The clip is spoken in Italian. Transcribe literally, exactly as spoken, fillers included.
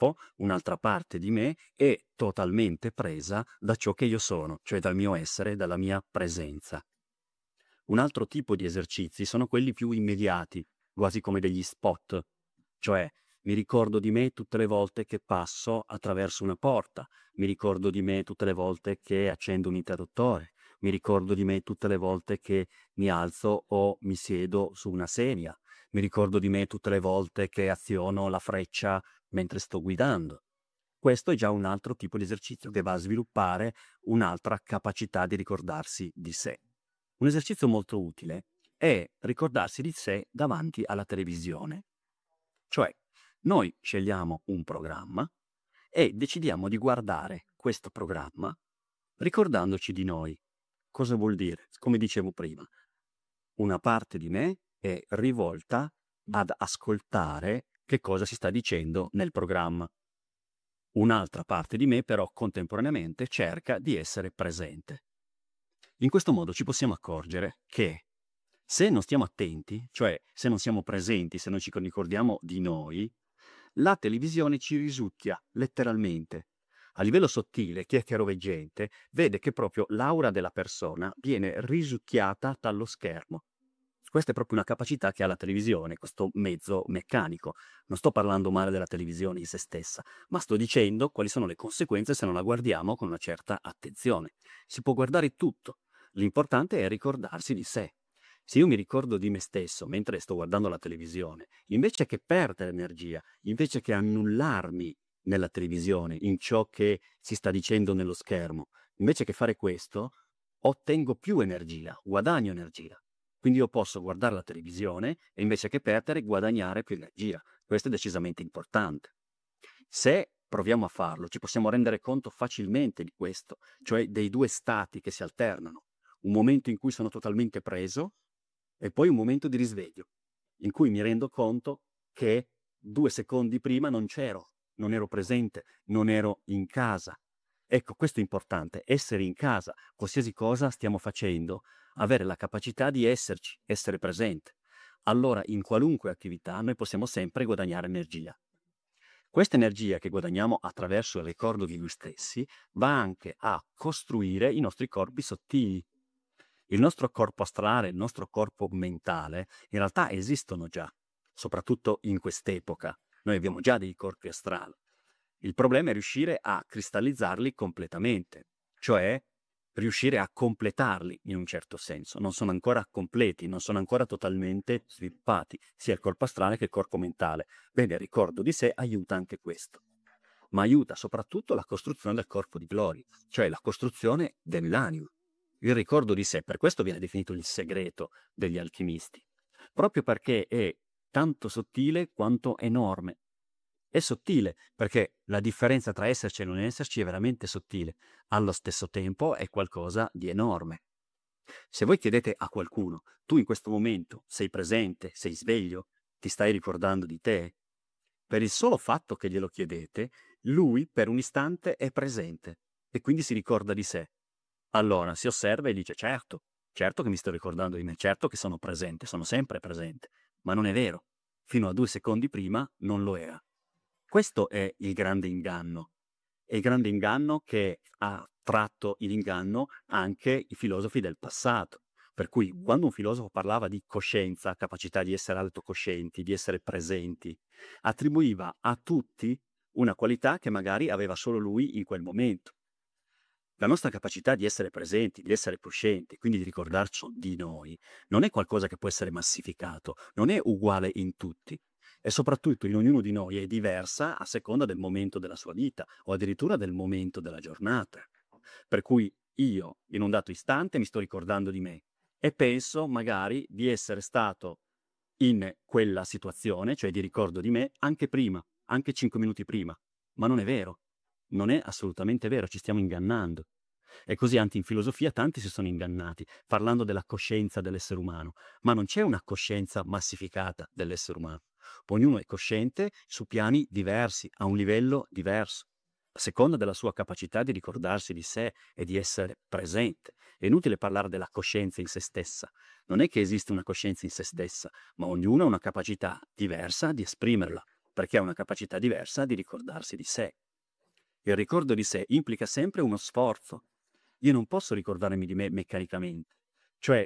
corpo, un'altra parte di me è totalmente presa da ciò che io sono, cioè dal mio essere, dalla mia presenza. Un altro tipo di esercizi sono quelli più immediati, quasi come degli spot, cioè mi ricordo di me tutte le volte che passo attraverso una porta, mi ricordo di me tutte le volte che accendo un interruttore, mi ricordo di me tutte le volte che mi alzo o mi siedo su una sedia, mi ricordo di me tutte le volte che aziono la freccia mentre sto guidando. Questo è già un altro tipo di esercizio che va a sviluppare un'altra capacità di ricordarsi di sé. Un esercizio molto utile è ricordarsi di sé davanti alla televisione. Cioè, noi scegliamo un programma e decidiamo di guardare questo programma ricordandoci di noi. Cosa vuol dire? Come dicevo prima, una parte di me è rivolta ad ascoltare che cosa si sta dicendo nel programma. Un'altra parte di me però contemporaneamente cerca di essere presente. In questo modo ci possiamo accorgere che se non stiamo attenti, cioè se non siamo presenti, se non ci ricordiamo di noi, la televisione ci risucchia letteralmente. A livello sottile, chi è chiaroveggente vede che proprio l'aura della persona viene risucchiata dallo schermo. Questa è proprio una capacità che ha la televisione, questo mezzo meccanico. Non sto parlando male della televisione in se stessa, ma sto dicendo quali sono le conseguenze se non la guardiamo con una certa attenzione. Si può guardare tutto, l'importante è ricordarsi di sé. Se io mi ricordo di me stesso mentre sto guardando la televisione, invece che perdere energia, invece che annullarmi nella televisione, in ciò che si sta dicendo nello schermo, invece che fare questo, ottengo più energia, guadagno energia. Quindi io posso guardare la televisione e invece che perdere guadagnare più energia. Questo è decisamente importante. Se proviamo a farlo, ci possiamo rendere conto facilmente di questo, cioè dei due stati che si alternano. Un momento in cui sono totalmente preso e poi un momento di risveglio, in cui mi rendo conto che due secondi prima non c'ero, non ero presente, non ero in casa. Ecco, questo è importante, essere in casa, qualsiasi cosa stiamo facendo, avere la capacità di esserci, essere presente. Allora, in qualunque attività, noi possiamo sempre guadagnare energia. Questa energia che guadagniamo attraverso il ricordo di noi stessi va anche a costruire i nostri corpi sottili. Il nostro corpo astrale, il nostro corpo mentale, in realtà esistono già, soprattutto in quest'epoca. Noi abbiamo già dei corpi astrali. Il problema è riuscire a cristallizzarli completamente, cioè riuscire a completarli in un certo senso. Non sono ancora completi, non sono ancora totalmente sviluppati, sia il corpo astrale che il corpo mentale. Bene, il ricordo di sé aiuta anche questo, ma aiuta soprattutto la costruzione del corpo di gloria, cioè la costruzione dell'anima. Il ricordo di sé, per questo viene definito il segreto degli alchimisti, proprio perché è tanto sottile quanto enorme. È sottile perché la differenza tra esserci e non esserci è veramente sottile, allo stesso tempo è qualcosa di enorme. Se voi chiedete a qualcuno, tu in questo momento sei presente, sei sveglio, ti stai ricordando di te? Per il solo fatto che glielo chiedete, lui per un istante è presente e quindi si ricorda di sé. Allora si osserva e dice certo, certo che mi sto ricordando di me, certo che sono presente, sono sempre presente, ma non è vero. Fino a due secondi prima non lo era. Questo è il grande inganno. È il grande inganno che ha tratto in inganno anche i filosofi del passato. Per cui quando un filosofo parlava di coscienza, capacità di essere autocoscienti, di essere presenti, attribuiva a tutti una qualità che magari aveva solo lui in quel momento. La nostra capacità di essere presenti, di essere coscienti, quindi di ricordarci di noi, non è qualcosa che può essere massificato, non è uguale in tutti. E soprattutto in ognuno di noi è diversa a seconda del momento della sua vita o addirittura del momento della giornata. Per cui io, in un dato istante, mi sto ricordando di me e penso magari di essere stato in quella situazione, cioè di ricordo di me, anche prima, anche cinque minuti prima. Ma non è vero, non è assolutamente vero, ci stiamo ingannando. E così anche in filosofia tanti si sono ingannati, parlando della coscienza dell'essere umano, ma non c'è una coscienza massificata dell'essere umano. Ognuno è cosciente su piani diversi, a un livello diverso, a seconda della sua capacità di ricordarsi di sé e di essere presente. È inutile parlare della coscienza in se stessa. Non è che esiste una coscienza in se stessa, ma ognuno ha una capacità diversa di esprimerla. perché ha una capacità diversa di ricordarsi di sé. Il ricordo di sé implica sempre uno sforzo. Io non posso ricordarmi di me meccanicamente.